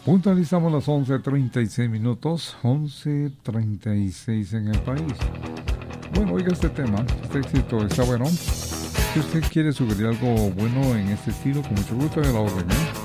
Puntualizamos las 11:36, 11:36 en el país. Bueno, oiga este tema, este éxito está bueno. Si usted quiere sugerir algo bueno en este estilo, con mucho gusto, de la orden, ¿eh?